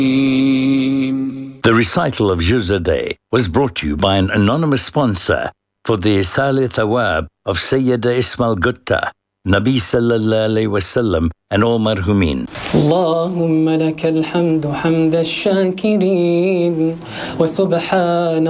The recital of Juz a Day was brought to you by an anonymous sponsor for the Isal Thawab of Sayyida Ismail Gutta, Nabi Sallallahu Alaihi Wasallam, and all marhumin. اللهم لك الحمد حمد الشاكرين وسبحان